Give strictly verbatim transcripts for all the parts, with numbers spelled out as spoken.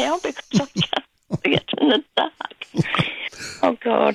now because I can't see it in the dark. Oh, God.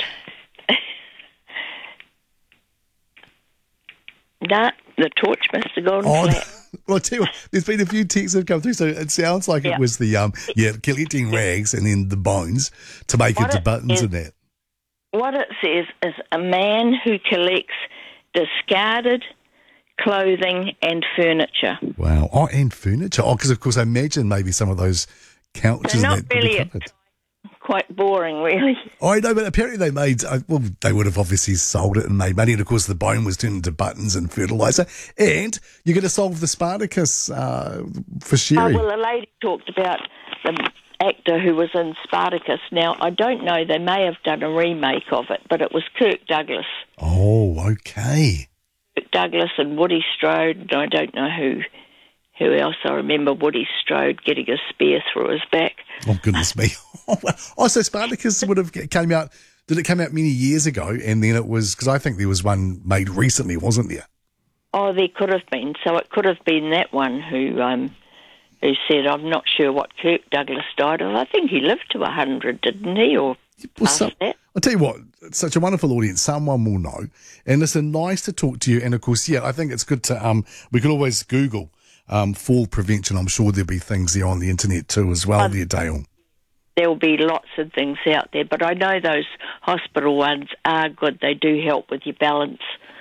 Nah, the torch must have gone Oh, flat. Well, I'll tell you what, there's been a few texts that have come through, so it sounds like Yeah. it was the, um, yeah, collecting rags and then the bones to make What into it buttons is- and that. What it says is a man who collects discarded clothing and furniture. Wow. Oh, and furniture. Oh, because, of course, I imagine maybe some of those couches They're and not that could be really covered. quite boring, really. Oh, I know, but apparently they made, uh, well, they would have obviously sold it and made money. And, of course, the bone was turned into buttons and fertiliser. And you're going to solve the Spartacus uh, for Oh, Sherry. well, a lady talked about the actor who was in Spartacus. Now, I don't know, they may have done a remake of it, but it was Kirk Douglas. Oh, okay. Kirk Douglas and Woody Strode, and I don't know who who else. I remember Woody Strode getting a spear through his back. Oh, goodness me. Oh, well, oh, so Spartacus would have came out, did it come out many years ago? And then it was, because I think there was one made recently, wasn't there? Oh, there could have been. So it could have been that one who um, who said, I'm not sure what Kirk Douglas died of. I think he lived to one hundred, didn't he? Or Well, past some, that. I'll tell you what, it's such a wonderful audience. Someone will know. And listen, nice to talk to you. And of course, yeah, I think it's good to, um, we could always Google um, fall prevention. I'm sure there'll be things there on the internet too as well, Uh, there, Dale. There will be lots of things out there, but I know those hospital ones are good. They do help with your balance.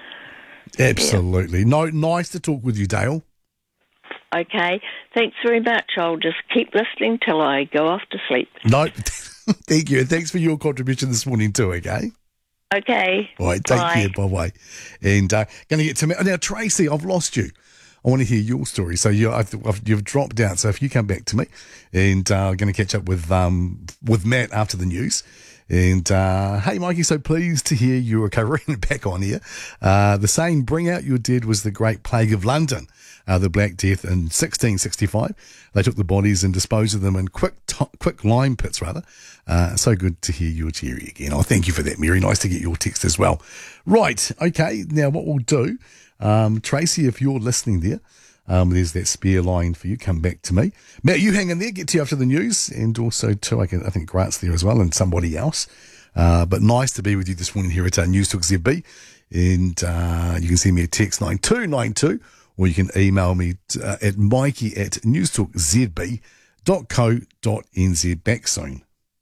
Absolutely. No, nice to talk with you, Dale. Okay, thanks very much. I'll just keep listening till I go off to sleep. No, thank you. Thanks for your contribution this morning too, okay? Okay. All right, take Bye. care. Bye-bye. And uh, going to get to me. Now, Tracy, I've lost you. I want to hear your story. So you, I've, I've, you've dropped out. So if you come back to me, and uh, I'm going to catch up with um, with Matt after the news. And uh, hey, Mikey, so pleased to hear you're recovering back on here. Uh, the same bring out you did was the Great Plague of London, uh, the Black Death in sixteen sixty-five. They took the bodies and disposed of them in quick to- quick lime pits, rather. Uh, so good to hear you're cheery again. Oh, thank you for that, Mary. Nice to get your text as well. Right, okay, now what we'll do, um, Tracy, if you're listening there, Um, there's that spare line for you. Come back to me. Matt, you hang in there. Get to you after the news. And also, too, I, can, I think Grant's there as well and somebody else. Uh, but nice to be with you this morning here at uh, News Talk Z B. And uh, you can send me a text nine two nine two or you can email me t- uh, at mikey at newstalkzb dot co dot nz. Back soon.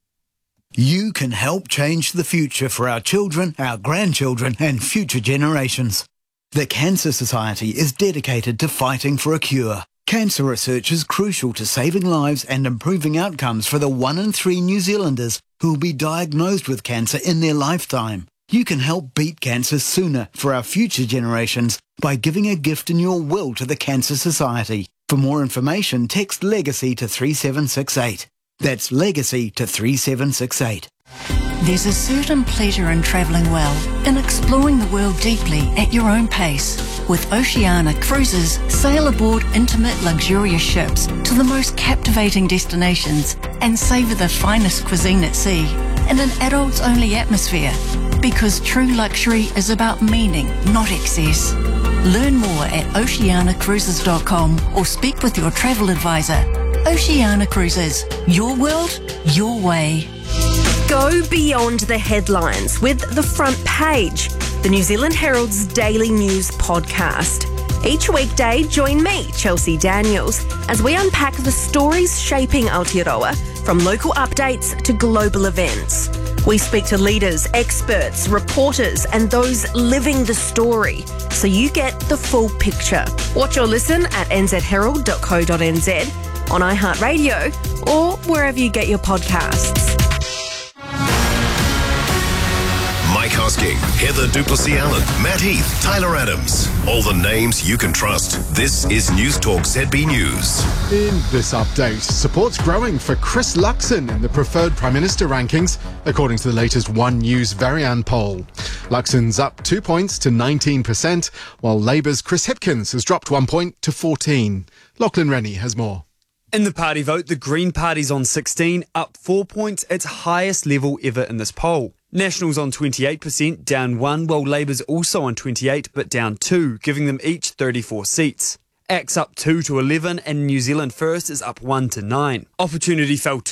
You can help change the future for our children, our grandchildren and future generations. The Cancer Society is dedicated to fighting for a cure. Cancer research is crucial to saving lives and improving outcomes for the one in three New Zealanders who will be diagnosed with cancer in their lifetime. You can help beat cancer sooner for our future generations by giving a gift in your will to the Cancer Society. For more information, text LEGACY to three seven six eight. That's LEGACY to three seven six eight. There's a certain pleasure in travelling well, in exploring the world deeply at your own pace. With Oceania Cruises, sail aboard intimate, luxurious ships to the most captivating destinations and savour the finest cuisine at sea in an adults-only atmosphere. Because true luxury is about meaning, not excess. Learn more at oceania cruises dot com or speak with your travel advisor. Oceania Cruises, your world, your way. Go beyond the headlines with The Front Page, the New Zealand Herald's daily news podcast. Each weekday, join me, Chelsea Daniels, as we unpack the stories shaping Aotearoa, from local updates to global events. We speak to leaders, experts, reporters, and those living the story, so you get the full picture. Watch or listen at n z herald dot co dot n z, on iHeartRadio, or wherever you get your podcasts. Mike Hosking, Heather Duplessis-Allen, Matt Heath, Tyler Adams. All the names you can trust. This is News Talk Z B News. In this update, support's growing for Chris Luxon in the preferred Prime Minister rankings, according to the latest One News Varian poll. Luxon's up two points to nineteen percent, while Labour's Chris Hipkins has dropped one point to fourteen. Lachlan Rennie has more. In the party vote, the Green Party's on sixteen, up four points, its highest level ever in this poll. National's on twenty-eight percent, down one, while Labour's also on twenty-eight, but down two, giving them each thirty-four seats. A C T's up two to eleven, and New Zealand First is up one to nine. Opportunity fell